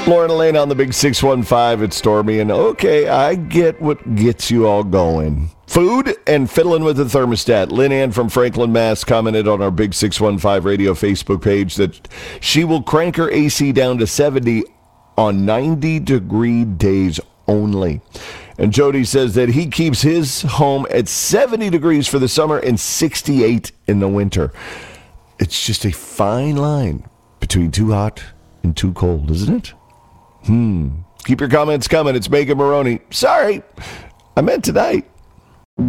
Lauren Elaine on the Big 615. It's Stormy. And okay, I get what gets you all going. Food and fiddling with the thermostat. Lynn Ann from Franklin, Mass. commented on our Big 615 radio Facebook page that she will crank her AC down to 70 on 90-degree days only. And Jody says that he keeps his home at 70 degrees for the summer and 68 in the winter. It's just a fine line between too hot and too cold, isn't it? Keep your comments coming. It's Megan Maroney. Sorry, I meant tonight.